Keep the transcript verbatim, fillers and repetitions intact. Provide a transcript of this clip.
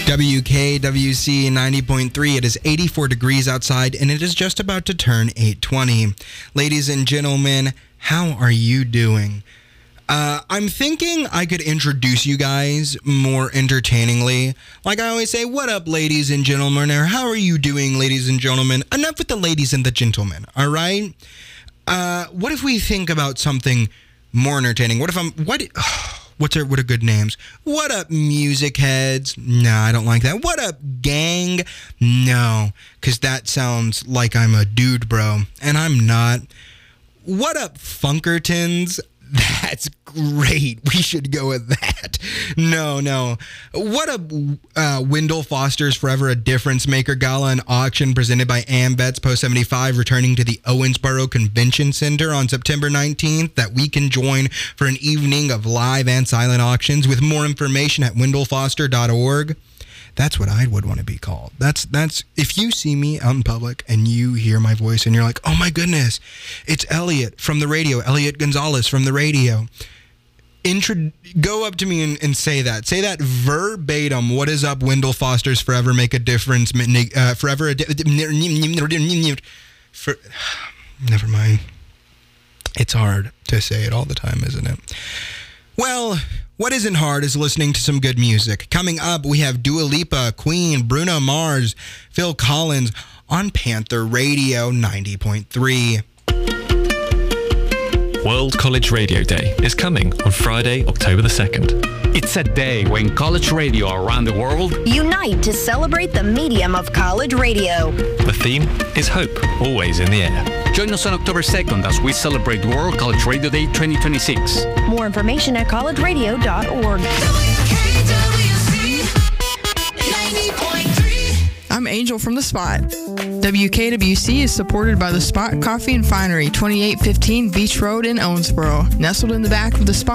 W K W C ninety point three. It is eighty-four degrees outside, and it is just about to turn eight twenty. Ladies and gentlemen, how are you doing? Uh, I'm thinking I could introduce you guys more entertainingly. Like I always say, what up, ladies and gentlemen, or how are you doing, ladies and gentlemen? Enough with the ladies and the gentlemen, all right? Uh, what if we think about something more entertaining? What if I'm... What... What's our, what are good names? What up, music heads? No, I don't like that. What up, gang? No, because that sounds like I'm a dude, bro, and I'm not. What up, Funkertons? That's great. We should go with that. No, no. What up, uh, Wendell Foster's Forever a Difference Maker Gala and Auction presented by AmBets Post seventy-five, returning to the Owensboro Convention Center on September nineteenth, that we can join for an evening of live and silent auctions. With more information at wendell foster dot org. That's what I would want to be called. That's, that's, if you see me out in public and you hear my voice and you're like, oh my goodness, it's Elliot from the radio, Elliot Gonzalez from the radio. Intro, go up to me and, and say that. Say that verbatim. What is up, Wendell Foster's Forever Make a Difference, uh, Forever a di- for, Never mind. It's hard to say it all the time, isn't it? Well, what isn't hard is listening to some good music. Coming up, we have Dua Lipa, Queen, Bruno Mars, Phil Collins on Panther Radio ninety point three. World College Radio Day is coming on Friday, October the second. It's a day when college radio around the world unite to celebrate the medium of college radio. The theme is hope, always in the air. Join us on October second as we celebrate World College Radio Day twenty twenty-six. More information at college radio dot org. I'm Angel from The Spot. W K W C is supported by The Spot Coffee and Finery, twenty-eight fifteen Beach Road in Owensboro. Nestled in the back of The Spot